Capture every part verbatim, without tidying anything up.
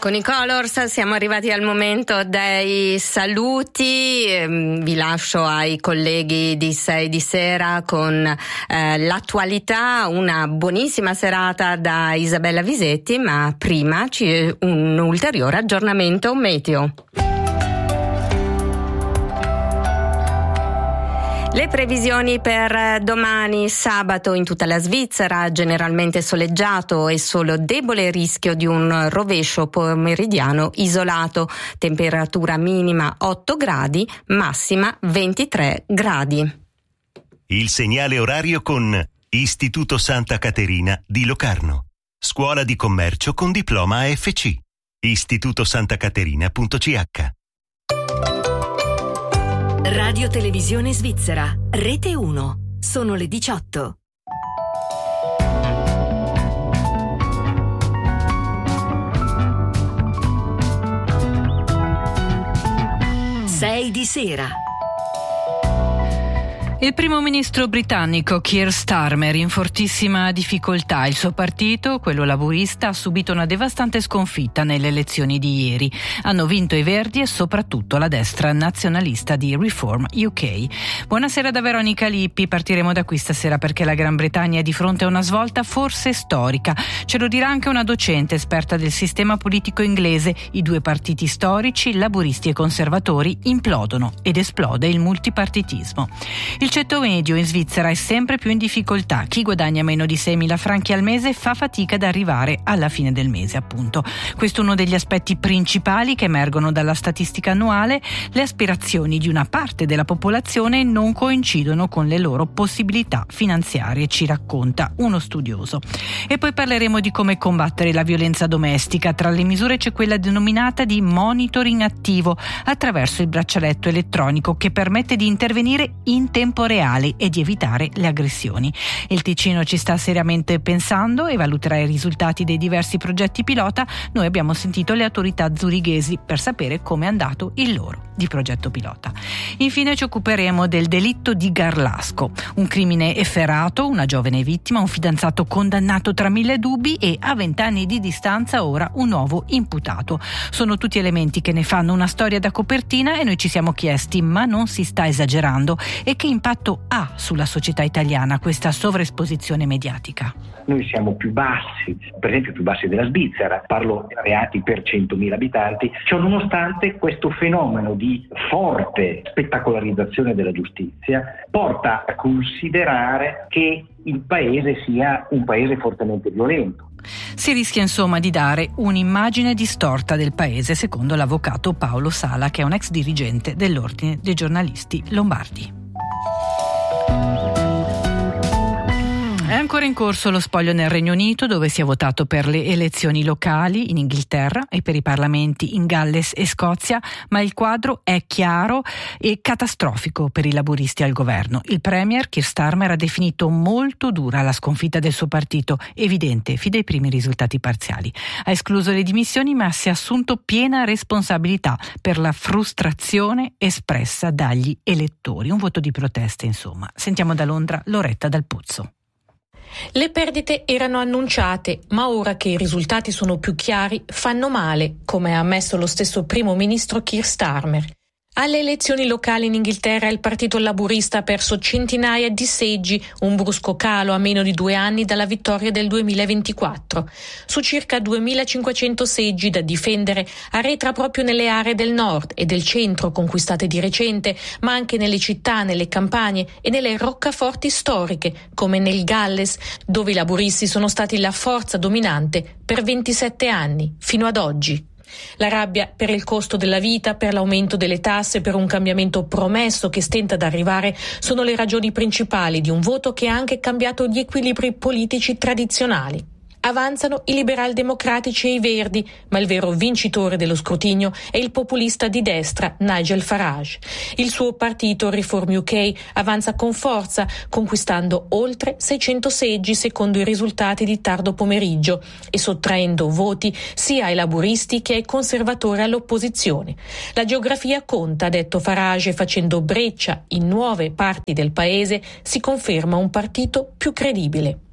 Con i Colors siamo arrivati al momento dei saluti, vi lascio ai colleghi di sei di sera con eh, l'attualità, una buonissima serata da Isabella Visetti, ma prima c'è un ulteriore aggiornamento meteo. Le previsioni per domani sabato in tutta la Svizzera: generalmente soleggiato e solo debole rischio di un rovescio pomeridiano isolato. Temperatura minima otto gradi, massima ventitré gradi. Il segnale orario con Istituto Santa Caterina di Locarno. Scuola di commercio con diploma A F C. istituto santa caterina punto c h. Radio Televisione Svizzera, Rete uno. Sono le diciotto. sei di sera. Il primo ministro britannico Keir Starmer in fortissima difficoltà. Il suo partito, quello laburista, ha subito una devastante sconfitta nelle elezioni di ieri. Hanno vinto i Verdi e soprattutto la destra nazionalista di Reform U K. Buonasera da Veronica Lippi. Partiremo da qui stasera perché la Gran Bretagna è di fronte a una svolta forse storica. Ce lo dirà anche una docente esperta del sistema politico inglese. I due partiti storici, laburisti e conservatori, implodono ed esplode il multipartitismo. Il ceto medio in Svizzera è sempre più in difficoltà. Chi guadagna meno di seimila franchi al mese fa fatica ad arrivare alla fine del mese, appunto. Questo è uno degli aspetti principali che emergono dalla statistica annuale. Le aspirazioni di una parte della popolazione non coincidono con le loro possibilità finanziarie, ci racconta uno studioso. E poi parleremo di come combattere la violenza domestica. Tra le misure c'è quella denominata di monitoring attivo attraverso il braccialetto elettronico che permette di intervenire in tempo reale e di evitare le aggressioni. Il Ticino ci sta seriamente pensando e valuterà i risultati dei diversi progetti pilota. Noi abbiamo sentito le autorità zurighesi per sapere come è andato il loro di progetto pilota. Infine ci occuperemo del delitto di Garlasco, un crimine efferato, una giovane vittima, un fidanzato condannato tra mille dubbi e a vent'anni di distanza ora un nuovo imputato. Sono tutti elementi che ne fanno una storia da copertina e noi ci siamo chiesti: ma non si sta esagerando? E che impatto ha sulla società italiana questa sovraesposizione mediatica? Noi siamo più bassi, per esempio più bassi della Svizzera, parlo reati per centomila abitanti, cioè nonostante questo fenomeno di forte spettacolarizzazione della giustizia porta a considerare che il paese sia un paese fortemente violento. Si rischia insomma di dare un'immagine distorta del paese, secondo l'avvocato Paolo Sala, che è un ex dirigente dell'Ordine dei giornalisti lombardi. È ancora in corso lo spoglio nel Regno Unito, dove si è votato per le elezioni locali in Inghilterra e per i parlamenti in Galles e Scozia, ma il quadro è chiaro e catastrofico per i laburisti al governo. Il premier Keir Starmer ha definito molto dura la sconfitta del suo partito, evidente fin dai primi risultati parziali. Ha escluso le dimissioni, ma si è assunto piena responsabilità per la frustrazione espressa dagli elettori. Un voto di protesta, insomma. Sentiamo da Londra Loretta Dal Pozzo. Le perdite erano annunciate, ma ora che i risultati sono più chiari fanno male, come ha ammesso lo stesso primo ministro Keir Starmer. Alle elezioni locali in Inghilterra il partito laburista ha perso centinaia di seggi, un brusco calo a meno di due anni dalla vittoria del duemilaventiquattro. Su circa duemilacinquecento seggi da difendere arretra proprio nelle aree del nord e del centro conquistate di recente, ma anche nelle città, nelle campagne e nelle roccaforti storiche, come nel Galles, dove i laburisti sono stati la forza dominante per ventisette anni, fino ad oggi. La rabbia per il costo della vita, per l'aumento delle tasse, per un cambiamento promesso che stenta ad arrivare sono le ragioni principali di un voto che ha anche cambiato gli equilibri politici tradizionali. Avanzano i liberal-democratici e i verdi, ma il vero vincitore dello scrutinio è il populista di destra Nigel Farage. Il suo partito Reform U K avanza con forza, conquistando oltre seicento seggi secondo i risultati di tardo pomeriggio e sottraendo voti sia ai laburisti che ai conservatori all'opposizione. La geografia conta, ha detto Farage, facendo breccia in nuove parti del paese si conferma un partito più credibile.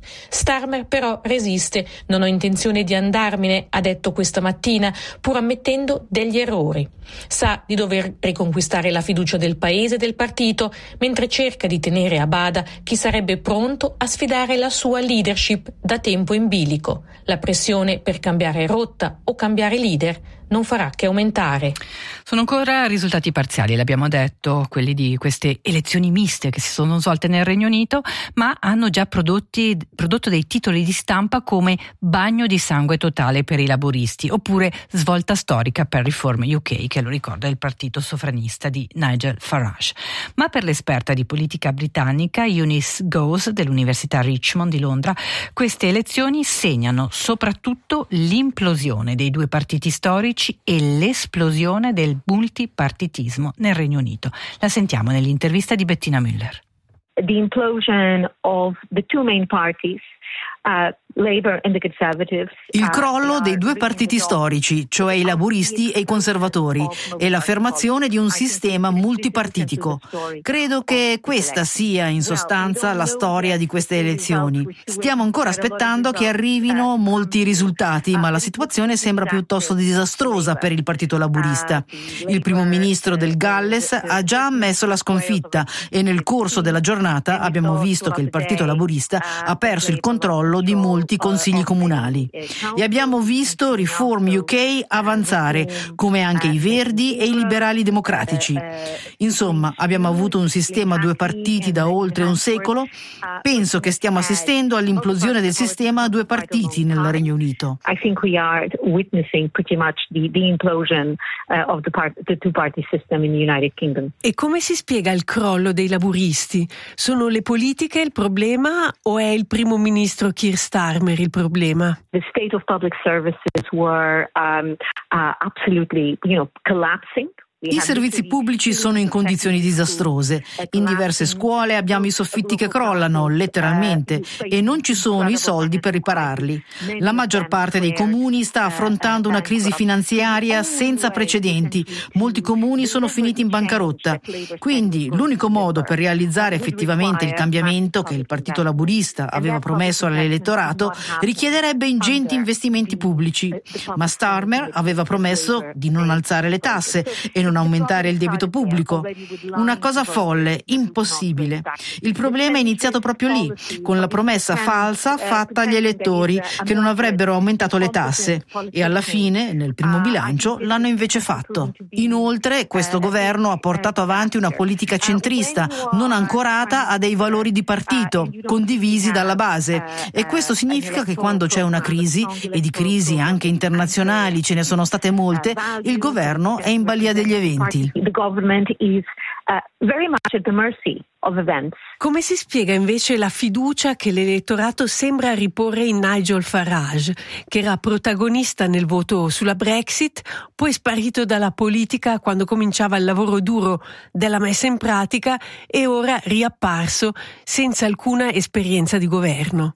Starmer però resiste. Non ho intenzione di andarmene, ha detto questa mattina, pur ammettendo degli errori. Sa di dover riconquistare la fiducia del paese e del partito, mentre cerca di tenere a bada chi sarebbe pronto a sfidare la sua leadership da tempo in bilico. La pressione per cambiare rotta o cambiare leader non farà che aumentare. Sono ancora risultati parziali, l'abbiamo detto, quelli di queste elezioni miste che si sono svolte nel Regno Unito, ma hanno già prodotti, prodotto dei titoli di stampa come bagno di sangue totale per i laburisti, oppure svolta storica per Reform U K, che lo ricorda il partito sovranista di Nigel Farage. Ma per l'esperta di politica britannica Eunice Gause dell'Università Richmond di Londra, queste elezioni segnano soprattutto l'implosione dei due partiti storici e l'esplosione del multipartitismo nel Regno Unito. La sentiamo nell'intervista di Bettina Müller. The implosion of the two main parties, uh, Labour and the Conservatives. Il crollo dei due partiti storici, cioè i laburisti e i conservatori, e l'affermazione di un sistema multipartitico. Credo che questa sia in sostanza la storia di queste elezioni. Stiamo ancora aspettando che arrivino molti risultati, ma la situazione sembra piuttosto disastrosa per il partito laburista. Il primo ministro del Galles ha già ammesso la sconfitta e nel corso della giornata abbiamo visto che il partito laburista ha perso il controllo di molti consigli comunali e abbiamo visto Reform U K avanzare, come anche i Verdi e i liberali democratici. Insomma, abbiamo avuto un sistema a due partiti da oltre un secolo. Penso che stiamo assistendo all'implosione del sistema a due partiti nel Regno Unito. I think we are witnessing pretty much the, the implosion uh, of the, part, the two-party system in the United Kingdom. E come si spiega il crollo dei laburisti? Sono le politiche il problema o è il primo ministro Keir Starmer il problema? The state of public services were um, uh, absolutely, you know, collapsing. I servizi pubblici sono in condizioni disastrose. In diverse scuole abbiamo i soffitti che crollano, letteralmente, e non ci sono i soldi per ripararli. La maggior parte dei comuni sta affrontando una crisi finanziaria senza precedenti. Molti comuni sono finiti in bancarotta. Quindi l'unico modo per realizzare effettivamente il cambiamento che il Partito Laburista aveva promesso all'elettorato richiederebbe ingenti investimenti pubblici. Ma Starmer aveva promesso di non alzare le tasse e non aumentare il debito pubblico. Una cosa folle, impossibile. Il problema è iniziato proprio lì, con la promessa falsa fatta agli elettori che non avrebbero aumentato le tasse e alla fine, nel primo bilancio, l'hanno invece fatto. Inoltre, questo governo ha portato avanti una politica centrista, non ancorata a dei valori di partito, condivisi dalla base. E questo significa che quando c'è una crisi, e di crisi anche internazionali ce ne sono state molte, il governo è in balia degli eventi. The government is uh, very much at the mercy of events. Come si spiega invece la fiducia che l'elettorato sembra riporre in Nigel Farage, che era protagonista nel voto sulla Brexit, poi sparito dalla politica quando cominciava il lavoro duro della messa in pratica e ora riapparso senza alcuna esperienza di governo?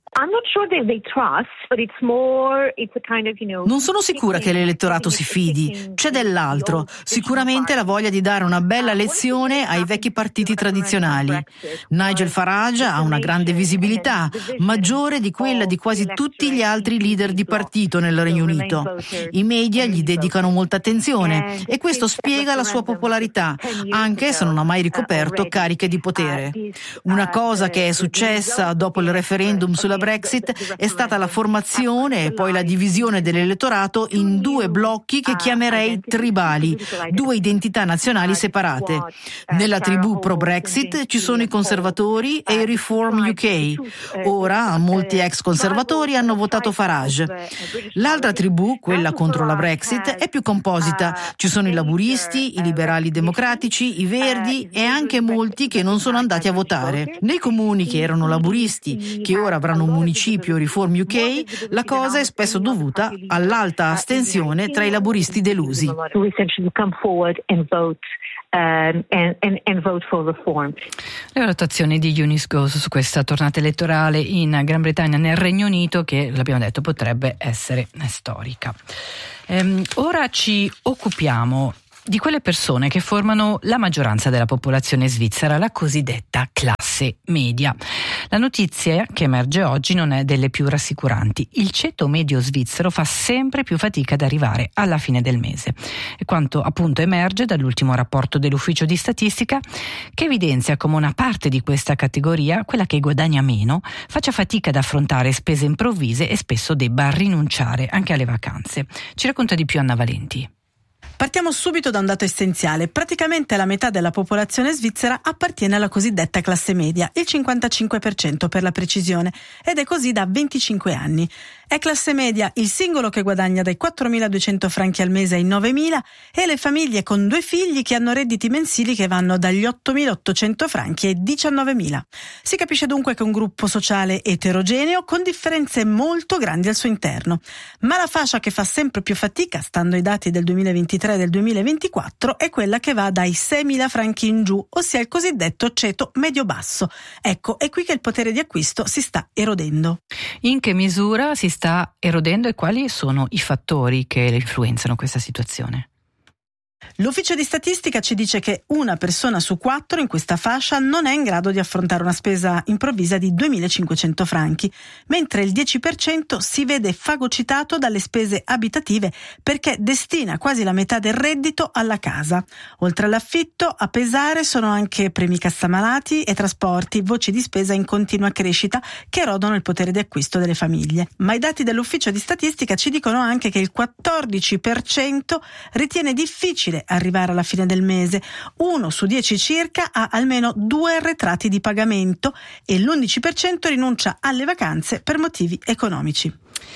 Non sono sicura che l'elettorato si fidi. C'è dell'altro. Sicuramente la voglia di dare una bella lezione ai vecchi partiti tradizionali. Nigel Farage ha una grande visibilità, maggiore di quella di quasi tutti gli altri leader di partito nel Regno Unito. I media gli dedicano molta attenzione e questo spiega la sua popolarità, anche se non ha mai ricoperto cariche di potere. Una cosa che è successa dopo il referendum sulla Brexit è stata la formazione e poi la divisione dell'elettorato in due blocchi che chiamerei tribali, due identità nazionali separate. Nella tribù pro-Brexit ci sono i conservatori e i Reform U K. Ora molti ex conservatori hanno votato Farage. L'altra tribù, quella contro la Brexit, è più composita. Ci sono i laburisti, i liberali democratici, i verdi e anche molti che non sono andati a votare. Nei comuni che erano laburisti, che ora avranno un municipio Reform U K, la cosa è spesso dovuta all'alta astensione tra i laburisti delusi. Um, and, and, and vote for reform. Le valutazioni di Eunice Gause su questa tornata elettorale in Gran Bretagna, nel Regno Unito, che l'abbiamo detto potrebbe essere storica. Ehm, ora ci occupiamo di quelle persone che formano la maggioranza della popolazione svizzera, la cosiddetta classe media. La notizia che emerge oggi non è delle più rassicuranti. Il ceto medio svizzero fa sempre più fatica ad arrivare alla fine del mese. E quanto appunto emerge dall'ultimo rapporto dell'Ufficio di Statistica, che evidenzia come una parte di questa categoria, quella che guadagna meno, faccia fatica ad affrontare spese improvvise e spesso debba rinunciare anche alle vacanze. Ci racconta di più Anna Valenti. Partiamo subito da un dato essenziale. Praticamente la metà della popolazione svizzera appartiene alla cosiddetta classe media, il cinquantacinque per cento per la precisione, ed è così da venticinque anni. È classe media il singolo che guadagna dai quattromiladuecento franchi al mese ai novemila e le famiglie con due figli che hanno redditi mensili che vanno dagli ottomilaottocento franchi ai diciannovemila. Si capisce dunque che è un gruppo sociale eterogeneo con differenze molto grandi al suo interno. Ma la fascia che fa sempre più fatica, stando ai dati del duemilaventitré e del duemilaventiquattro, è quella che va dai seimila franchi in giù, ossia il cosiddetto ceto medio-basso. Ecco, è qui che il potere di acquisto si sta erodendo. In che misura si sta erodendo e quali sono i fattori che influenzano questa situazione? L'Ufficio di Statistica ci dice che una persona su quattro in questa fascia non è in grado di affrontare una spesa improvvisa di duemilacinquecento franchi, mentre il dieci per cento si vede fagocitato dalle spese abitative perché destina quasi la metà del reddito alla casa. Oltre all'affitto, a pesare sono anche premi cassamalati e trasporti, voci di spesa in continua crescita che erodono il potere di acquisto delle famiglie. Ma i dati dell'Ufficio di Statistica ci dicono anche che il quattordici per cento ritiene difficile arrivare alla fine del mese, uno su dieci circa ha almeno due arretrati di pagamento e l'undici per cento rinuncia alle vacanze per motivi economici.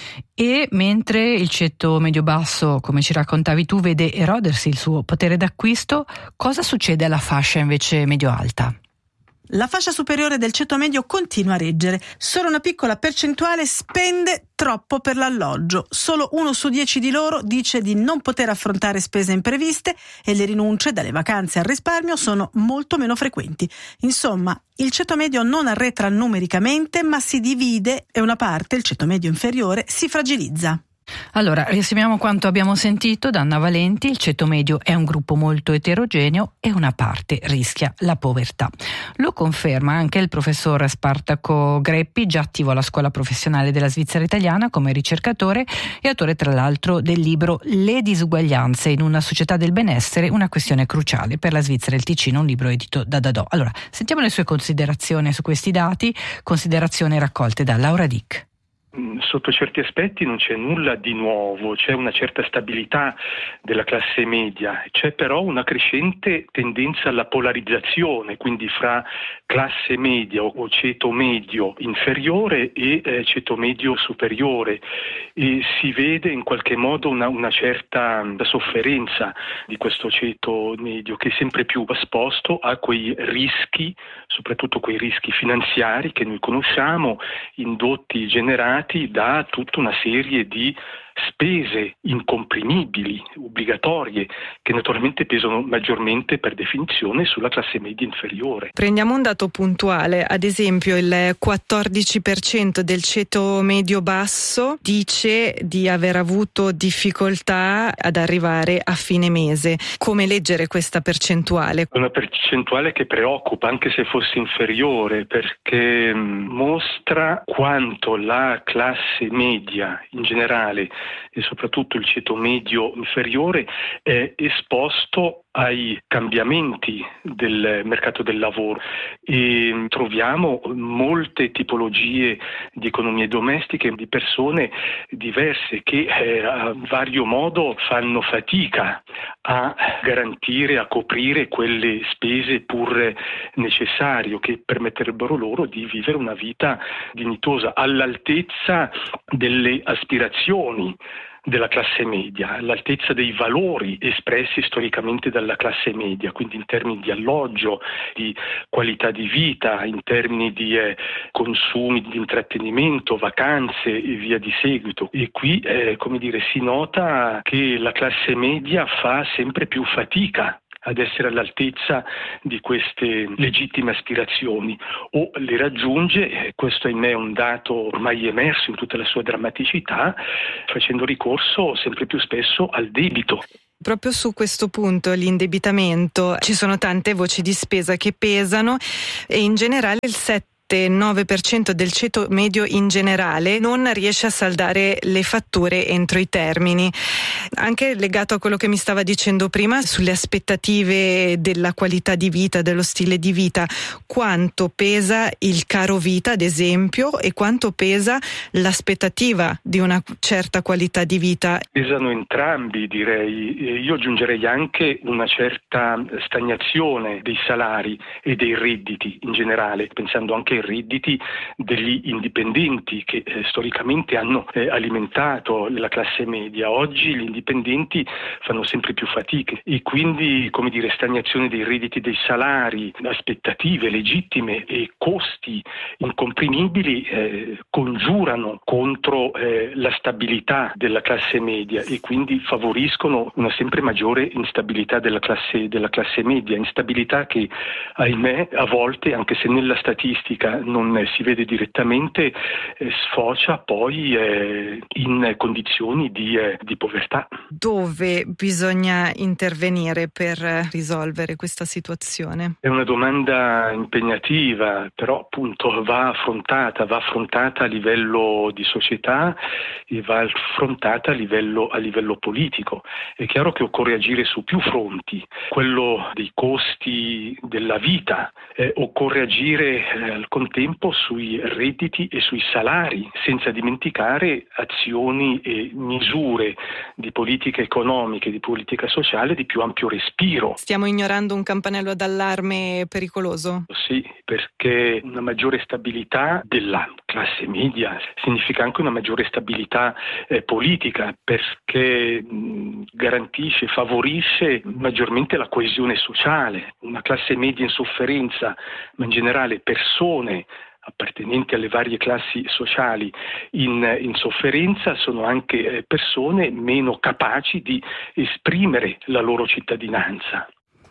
E mentre il ceto medio-basso, come ci raccontavi tu, vede erodersi il suo potere d'acquisto, cosa succede alla fascia invece medio-alta? La fascia superiore del ceto medio continua a reggere, solo una piccola percentuale spende troppo per l'alloggio, solo uno su dieci di loro dice di non poter affrontare spese impreviste e le rinunce dalle vacanze al risparmio sono molto meno frequenti. Insomma, il ceto medio non arretra numericamente ma si divide e una parte, il ceto medio inferiore, si fragilizza. Allora, riassumiamo quanto abbiamo sentito da Anna Valenti. Il ceto medio è un gruppo molto eterogeneo e una parte rischia la povertà. Lo conferma anche il professor Spartaco Greppi, già attivo alla Scuola Professionale della Svizzera Italiana come ricercatore e autore tra l'altro del libro Le disuguaglianze in una società del benessere, una questione cruciale per la Svizzera e il Ticino, un libro edito da Dadò. Allora, sentiamo le sue considerazioni su questi dati, considerazioni raccolte da Laura Dick. Sotto certi aspetti non c'è nulla di nuovo, c'è una certa stabilità della classe media, c'è però una crescente tendenza alla polarizzazione, quindi fra classe media o ceto medio inferiore e eh, ceto medio superiore, e si vede in qualche modo una, una certa sofferenza di questo ceto medio che è sempre più esposto a quei rischi, soprattutto quei rischi finanziari che noi conosciamo, indotti generati da tutta una serie di spese incomprimibili, obbligatorie, che naturalmente pesano maggiormente per definizione sulla classe media inferiore. Prendiamo un dato puntuale, ad esempio il quattordici per cento del ceto medio-basso dice di aver avuto difficoltà ad arrivare a fine mese. Come leggere questa percentuale? Una percentuale che preoccupa, anche se fosse inferiore, perché mostra quanto la classe media in generale e soprattutto il ceto medio inferiore è esposto ai cambiamenti del mercato del lavoro e troviamo molte tipologie di economie domestiche, di persone diverse che eh, a vario modo fanno fatica a garantire, a coprire quelle spese pur necessarie che permetterebbero loro di vivere una vita dignitosa all'altezza delle aspirazioni della classe media, all'altezza dei valori espressi storicamente dalla classe media, quindi in termini di alloggio, di qualità di vita, in termini di eh, consumi di intrattenimento, vacanze e via di seguito. E qui, eh, come dire, si nota che la classe media fa sempre più fatica ad essere all'altezza di queste legittime aspirazioni o le raggiunge, questo ahimè è un dato ormai emerso in tutta la sua drammaticità, facendo ricorso sempre più spesso al debito. Proprio su questo punto, l'indebitamento, ci sono tante voci di spesa che pesano e in generale il sette nove per cento del ceto medio in generale non riesce a saldare le fatture entro i termini. Anche legato a quello che mi stava dicendo prima sulle aspettative della qualità di vita, dello stile di vita, quanto pesa il caro vita ad esempio e quanto pesa l'aspettativa di una certa qualità di vita? Pesano entrambi, direi. Io aggiungerei anche una certa stagnazione dei salari e dei redditi in generale, pensando anche redditi degli indipendenti che eh, storicamente hanno eh, alimentato la classe media. Oggi gli indipendenti fanno sempre più fatiche e quindi, come dire, stagnazione dei redditi, dei salari, aspettative legittime e costi incomprimibili eh, congiurano contro eh, la stabilità della classe media e quindi favoriscono una sempre maggiore instabilità della classe, della classe media, instabilità che ahimè a volte, anche se nella statistica non si vede direttamente, eh, sfocia poi eh, in condizioni di, eh, di povertà. Dove bisogna intervenire per risolvere questa situazione? È una domanda impegnativa, però appunto va affrontata, va affrontata a livello di società e va affrontata a livello, a livello politico. È chiaro che occorre agire su più fronti, quello dei costi della vita, eh, occorre agire eh, al contempo sui redditi e sui salari, senza dimenticare azioni e misure di politica economica e di politica sociale di più ampio respiro. Stiamo ignorando un campanello d'allarme pericoloso? Sì, perché una maggiore stabilità della classe media significa anche una maggiore stabilità eh, politica, perché mh, garantisce, favorisce maggiormente la coesione sociale. Una classe media in sofferenza, ma in generale persone appartenenti alle varie classi sociali in, in sofferenza sono anche persone meno capaci di esprimere la loro cittadinanza.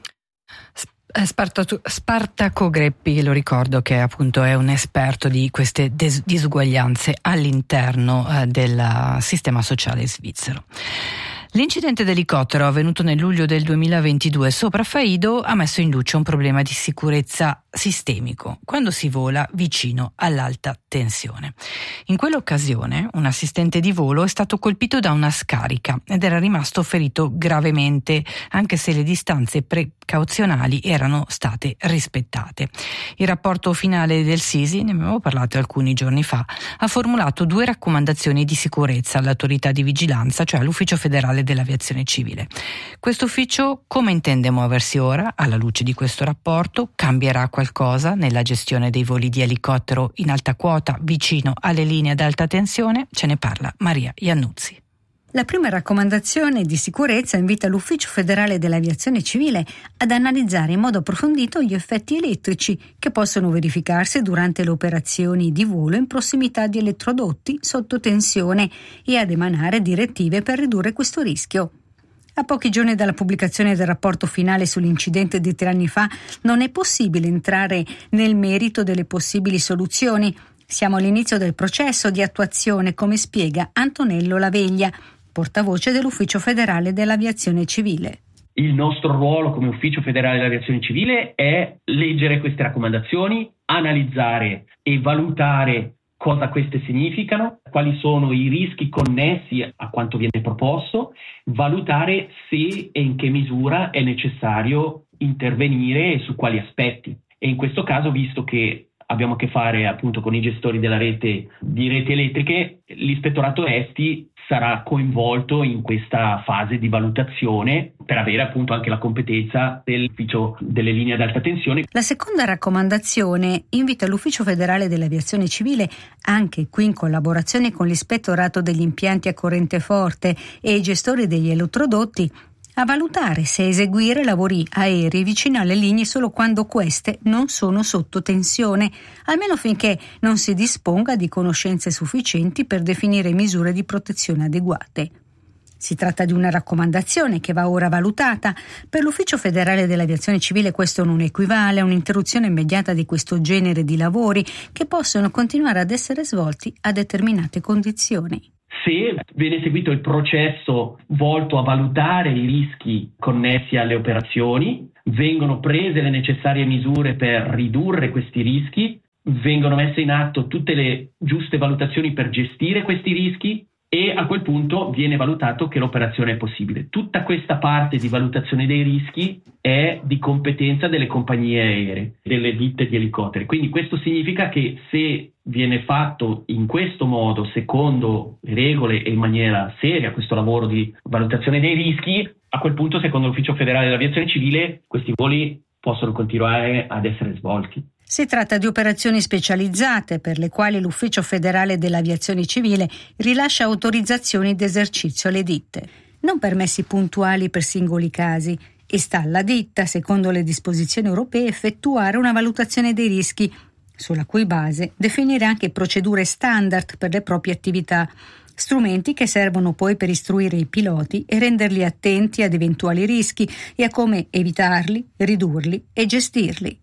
Spartaco Greppi, lo ricordo, che appunto è un esperto di queste des- disuguaglianze all'interno eh, del sistema sociale svizzero. L'incidente d'elicottero avvenuto nel luglio del duemilaventidue sopra Faido ha messo in luce un problema di sicurezza sistemico quando si vola vicino all'alta tensione. In quell'occasione un assistente di volo è stato colpito da una scarica ed era rimasto ferito gravemente, anche se le distanze precauzionali erano state rispettate. Il rapporto finale del Sisi, ne abbiamo parlato alcuni giorni fa, ha formulato due raccomandazioni di sicurezza all'autorità di vigilanza, cioè all'Ufficio Federale dell'Aviazione Civile. Questo ufficio come intende muoversi ora? Alla luce di questo rapporto cambierà qualcosa nella gestione dei voli di elicottero in alta quota vicino alle linee ad alta tensione? Ce ne parla Maria Iannuzzi. La prima raccomandazione di sicurezza invita l'Ufficio Federale dell'Aviazione Civile ad analizzare in modo approfondito gli effetti elettrici che possono verificarsi durante le operazioni di volo in prossimità di elettrodotti sotto tensione e ad emanare direttive per ridurre questo rischio. A pochi giorni dalla pubblicazione del rapporto finale sull'incidente di tre anni fa non è possibile entrare nel merito delle possibili soluzioni. Siamo all'inizio del processo di attuazione, come spiega Antonello Laveglia, portavoce dell'Ufficio Federale dell'Aviazione Civile. Il nostro ruolo come Ufficio Federale dell'Aviazione Civile è leggere queste raccomandazioni, analizzare e valutare cosa queste significano, quali sono i rischi connessi a quanto viene proposto, valutare se e in che misura è necessario intervenire e su quali aspetti. E in questo caso, visto che abbiamo a che fare appunto con i gestori della rete di reti elettriche, l'ispettorato Esti sarà coinvolto in questa fase di valutazione per avere appunto anche la competenza dell'ufficio delle linee ad alta tensione. La seconda raccomandazione invita l'Ufficio Federale dell'Aviazione Civile, anche qui in collaborazione con l'Ispettorato degli impianti a corrente forte e i gestori degli elettrodotti, a valutare se eseguire lavori aerei vicino alle linee solo quando queste non sono sotto tensione, almeno finché non si disponga di conoscenze sufficienti per definire misure di protezione adeguate. Si tratta di una raccomandazione che va ora valutata. Per l'Ufficio Federale dell'Aviazione Civile questo non equivale a un'interruzione immediata di questo genere di lavori che possono continuare ad essere svolti a determinate condizioni. se viene seguito il processo volto a valutare i rischi connessi alle operazioni, vengono prese le necessarie misure per ridurre questi rischi, vengono messe in atto tutte le giuste valutazioni per gestire questi rischi e a quel punto viene valutato che l'operazione è possibile. Tutta questa parte di valutazione dei rischi è di competenza delle compagnie aeree, delle ditte di elicotteri. Quindi questo significa che se viene fatto in questo modo, secondo le regole e in maniera seria, questo lavoro di valutazione dei rischi, a quel punto, secondo l'Ufficio Federale dell'Aviazione Civile, questi voli possono continuare ad essere svolti. Si tratta di operazioni specializzate per le quali l'Ufficio Federale dell'Aviazione Civile rilascia autorizzazioni d'esercizio alle ditte, non permessi puntuali per singoli casi, e sta alla ditta, secondo le disposizioni europee, effettuare una valutazione dei rischi, sulla cui base definire anche procedure standard per le proprie attività, strumenti che servono poi per istruire i piloti e renderli attenti ad eventuali rischi e a come evitarli, ridurli e gestirli.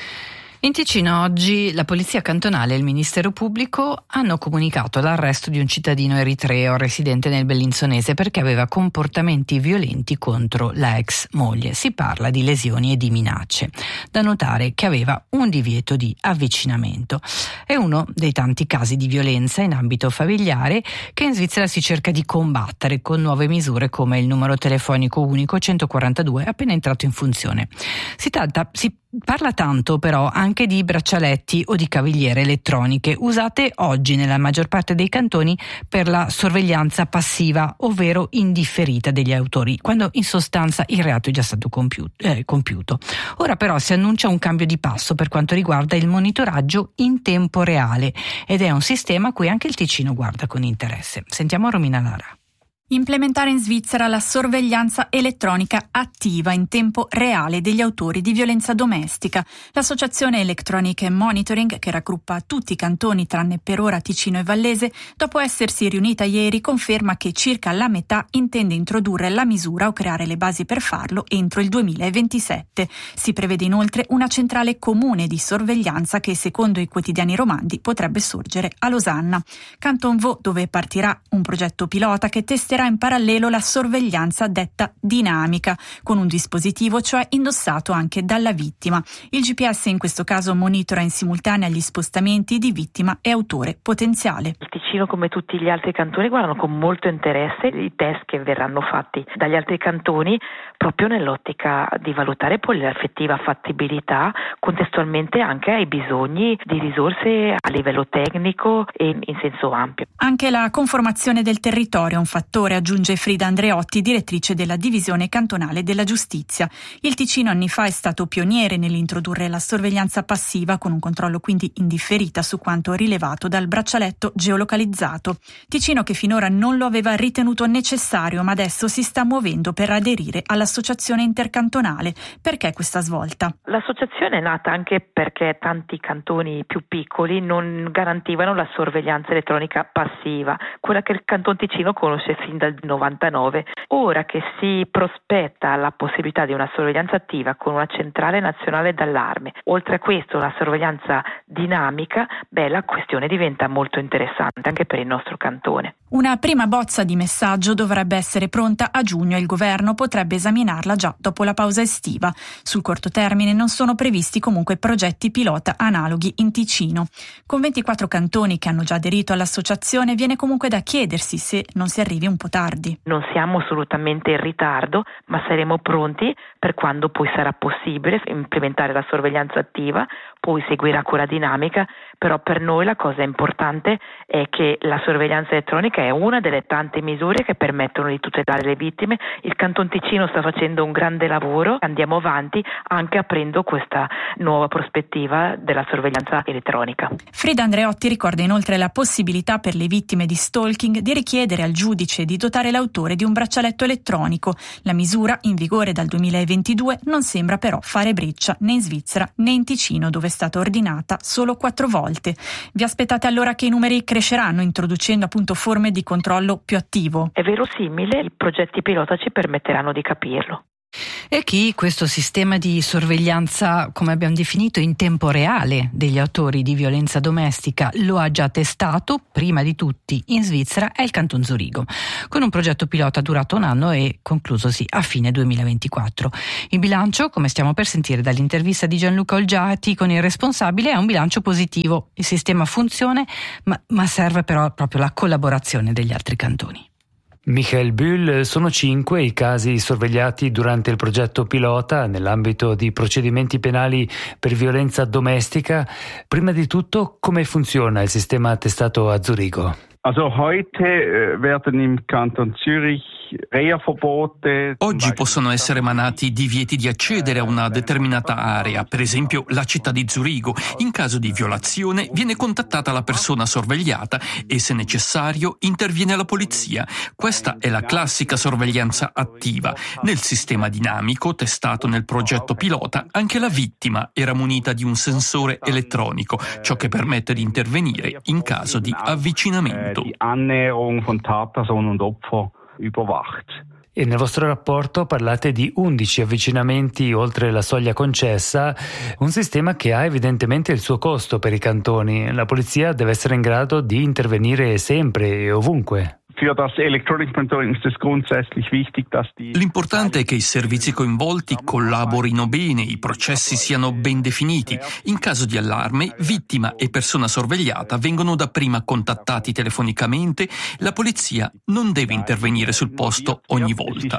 In Ticino oggi la Polizia Cantonale e il Ministero Pubblico hanno comunicato l'arresto di un cittadino eritreo residente nel Bellinzonese perché aveva comportamenti violenti contro la ex moglie. Si parla di lesioni e di minacce. Da notare che aveva un divieto di avvicinamento. È uno dei tanti casi di violenza in ambito familiare che in Svizzera si cerca di combattere con nuove misure come il numero telefonico unico centoquarantadue appena entrato in funzione. Si tratta, si parla tanto però anche di braccialetti o di cavigliere elettroniche usate oggi nella maggior parte dei cantoni per la sorveglianza passiva, ovvero indifferita degli autori, quando in sostanza il reato è già stato compiu- eh, compiuto. Ora però si annuncia un cambio di passo per quanto riguarda il monitoraggio in tempo reale ed è un sistema a cui anche il Ticino guarda con interesse. Sentiamo Romina Lara. Implementare in Svizzera la sorveglianza elettronica attiva in tempo reale degli autori di violenza domestica. L'associazione Electronic Monitoring, che raggruppa tutti i cantoni tranne per ora Ticino e Vallese, dopo essersi riunita ieri conferma che circa la metà intende introdurre la misura o creare le basi per farlo entro il duemilaventisette. Si prevede inoltre una centrale comune di sorveglianza che, secondo i quotidiani romandi, potrebbe sorgere a Losanna. Canton Vaud, dove partirà un progetto pilota che testerà in parallelo la sorveglianza detta dinamica, con un dispositivo cioè indossato anche dalla vittima. Il G P S in questo caso monitora in simultanea gli spostamenti di vittima e autore potenziale. Il Ticino, come tutti gli altri cantoni, guardano con molto interesse i test che verranno fatti dagli altri cantoni, proprio nell'ottica di valutare poi l'effettiva fattibilità contestualmente anche ai bisogni di risorse a livello tecnico e in senso ampio. Anche la conformazione del territorio è un fattore, aggiunge Frida Andreotti, direttrice della divisione cantonale della giustizia. Il Ticino anni fa è stato pioniere nell'introdurre la sorveglianza passiva con un controllo quindi indifferita su quanto rilevato dal braccialetto geolocalizzato. Ticino che finora non lo aveva ritenuto necessario, ma adesso si sta muovendo per aderire all'associazione intercantonale. Perché questa svolta? L'associazione è nata anche perché tanti cantoni più piccoli non garantivano la sorveglianza elettronica passiva, quella che il Canton Ticino conosce fin dal novantanove. Ora che si prospetta la possibilità di una sorveglianza attiva con una centrale nazionale d'allarme, oltre a questo una sorveglianza dinamica, beh, la questione diventa molto interessante anche per il nostro cantone. Una prima bozza di messaggio dovrebbe essere pronta a giugno e il governo potrebbe esaminarla già dopo la pausa estiva. Sul corto termine non sono previsti comunque progetti pilota analoghi in Ticino. Con ventiquattro cantoni che hanno già aderito all'associazione viene comunque da chiedersi se non si arrivi un po' tardi. Non siamo assolutamente in ritardo, ma saremo pronti per quando poi sarà possibile implementare la sorveglianza attiva, poi seguirà quella dinamica, però per noi la cosa importante è che la sorveglianza elettronica è una delle tante misure che permettono di tutelare le vittime. Il Canton Ticino sta facendo un grande lavoro, andiamo avanti anche aprendo questa nuova prospettiva della sorveglianza elettronica. Frida Andreotti ricorda inoltre la possibilità per le vittime di stalking di richiedere al giudice di dotare l'autore di un braccialetto elettronico. La misura, in vigore dal duemilaventidue, non sembra però fare breccia né in Svizzera né in Ticino, dove è stata ordinata solo quattro volte. Vi aspettate allora che i numeri cresceranno, introducendo appunto forme di controllo più attivo? È verosimile, i progetti pilota ci permetteranno di capirlo. E chi questo sistema di sorveglianza, come abbiamo definito, in tempo reale degli autori di violenza domestica lo ha già testato, prima di tutti in Svizzera, è il Canton Zurigo, con un progetto pilota durato un anno e conclusosi a fine duemilaventiquattro. Il bilancio, come stiamo per sentire dall'intervista di Gianluca Olgiati con il responsabile, è un bilancio positivo. Il sistema funziona, ma, ma serve però proprio la collaborazione degli altri cantoni. Michael Bühl, sono cinque i casi sorvegliati durante il progetto pilota nell'ambito di procedimenti penali per violenza domestica. Prima di tutto, come funziona il sistema testato a Zurigo? Also heute werden im Kanton Zürich Reha-Verbote. Oggi possono essere emanati divieti di accedere a una determinata area, per esempio la città di Zurigo. In caso di violazione viene contattata la persona sorvegliata e, se necessario, interviene la polizia. Questa è la classica sorveglianza attiva. Nel sistema dinamico testato nel progetto pilota, anche la vittima era munita di un sensore elettronico, ciò che permette di intervenire in caso di avvicinamento. Die Annäherung von Tatperson und Opfer überwacht. E nel vostro rapporto parlate di undici avvicinamenti oltre la soglia concessa, un sistema che ha evidentemente il suo costo per i cantoni. La polizia deve essere in grado di intervenire sempre e ovunque. L'importante è che i servizi coinvolti collaborino bene, i processi siano ben definiti. In caso di allarme, vittima e persona sorvegliata vengono dapprima contattati telefonicamente. La polizia non deve intervenire sul posto ogni volta.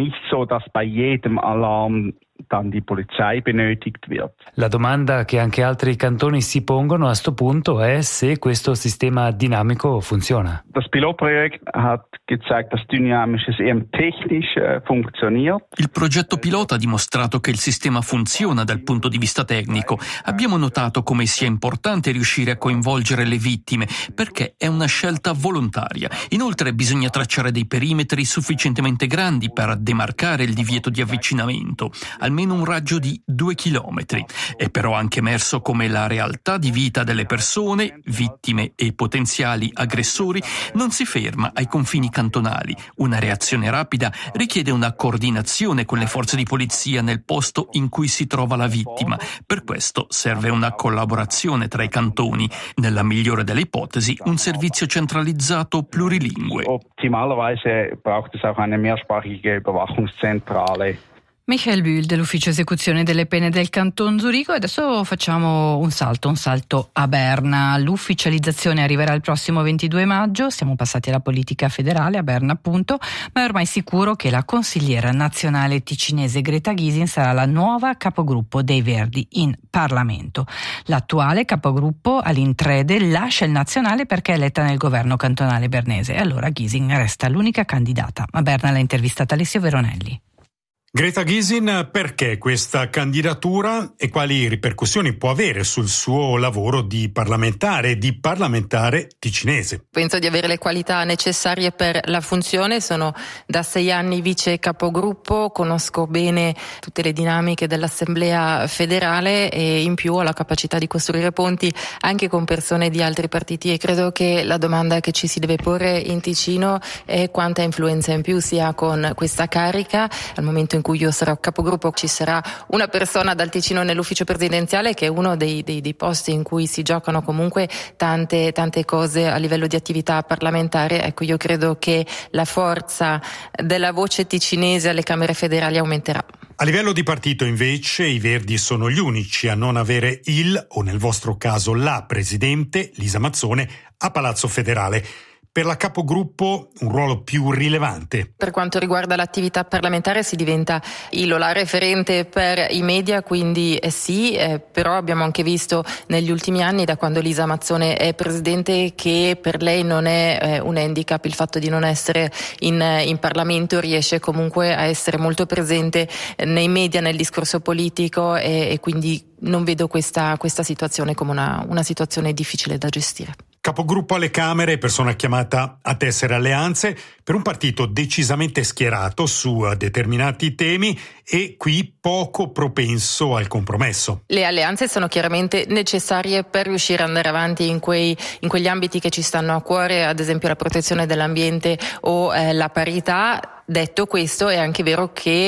Dann die Polizei benötigt wird. La domanda che anche altri cantoni si pongono a sto punto è se questo sistema dinamico funziona. Das Pilotprojekt hat gezeigt, dass dynamisches eher technisch äh, funktioniert. Il progetto pilota ha dimostrato che il sistema funziona dal punto di vista tecnico. Abbiamo notato come sia importante riuscire a coinvolgere le vittime, perché è una scelta volontaria. Inoltre bisogna tracciare dei perimetri sufficientemente grandi per demarcare il divieto di avvicinamento, almeno un raggio di due chilometri. È però anche emerso come la realtà di vita delle persone, vittime e potenziali aggressori, non si ferma ai confini cantonali. Una reazione rapida richiede una coordinazione con le forze di polizia nel posto in cui si trova la vittima. Per questo serve una collaborazione tra i cantoni. Nella migliore delle ipotesi, un servizio centralizzato plurilingue. Optimalerweise braucht es auch eine mehrsprachige Überwachungszentrale. Michael Bühl dell'Ufficio Esecuzione delle Pene del Canton Zurigo. Adesso facciamo un salto, un salto a Berna. L'ufficializzazione arriverà il prossimo ventidue maggio, siamo passati alla politica federale a Berna appunto, ma è ormai sicuro che la consigliera nazionale ticinese Greta Gysin sarà la nuova capogruppo dei Verdi in Parlamento. L'attuale capogruppo all'Intrede lascia il nazionale perché è eletta nel governo cantonale bernese e allora Gysin resta l'unica candidata. A Berna l'ha intervistata Alessio Veronelli. Greta Gysin, perché questa candidatura e quali ripercussioni può avere sul suo lavoro di parlamentare, di parlamentare ticinese? Penso di avere le qualità necessarie per la funzione, sono da sei anni vice capogruppo, conosco bene tutte le dinamiche dell'Assemblea federale e in più ho la capacità di costruire ponti anche con persone di altri partiti e credo che la domanda che ci si deve porre in Ticino è quanta influenza in più si ha con questa carica. Al momento in cui io sarò capogruppo ci sarà una persona dal Ticino nell'ufficio presidenziale che è uno dei, dei, dei posti in cui si giocano comunque tante, tante cose a livello di attività parlamentare. Ecco, io credo che la forza della voce ticinese alle Camere federali aumenterà. A livello di partito invece i Verdi sono gli unici a non avere il, o nel vostro caso la presidente, Lisa Mazzone, a Palazzo Federale. Per la capogruppo un ruolo più rilevante. Per quanto riguarda l'attività parlamentare si diventa il o la referente per i media, quindi eh sì, eh, però abbiamo anche visto negli ultimi anni, da quando Lisa Mazzone è presidente, che per lei non è eh, un handicap il fatto di non essere in, in Parlamento, riesce comunque a essere molto presente nei media, nel discorso politico e, e quindi non vedo questa, questa situazione come una, una situazione difficile da gestire. Capogruppo alle Camere, persona chiamata a tessere alleanze per un partito decisamente schierato su determinati temi e qui poco propenso al compromesso. Le alleanze sono chiaramente necessarie per riuscire ad andare avanti in, quei, in quegli ambiti che ci stanno a cuore, ad esempio la protezione dell'ambiente o eh, la parità. Detto questo, è anche vero che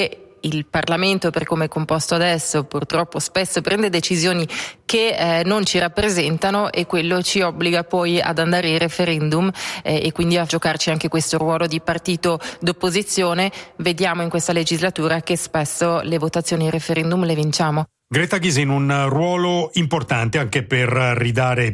il Parlamento, per come è composto adesso, purtroppo spesso prende decisioni che eh, non ci rappresentano, e quello ci obbliga poi ad andare ai referendum eh, e quindi a giocarci anche questo ruolo di partito d'opposizione. Vediamo in questa legislatura che spesso le votazioni ai referendum le vinciamo. Greta Gysin, un ruolo importante anche per ridare